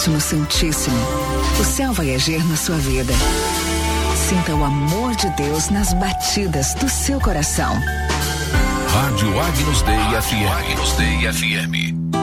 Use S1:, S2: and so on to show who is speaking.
S1: Sétimo Santíssimo, o céu vai agir na sua vida. Sinta o amor de Deus nas batidas do seu coração.
S2: Rádio Agnus Dei FM.